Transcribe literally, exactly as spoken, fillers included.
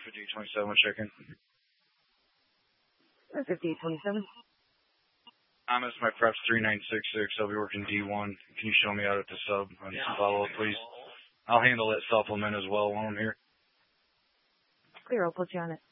fifty-eight twenty-seven, I'll check in. fifty-eight twenty-seven. I'm as my preps three nine six six. I'll be working D one. Can you show me out at the sub on some follow-up, please? I'll handle that supplement as well while I'm here. Clear, I'll put you on it.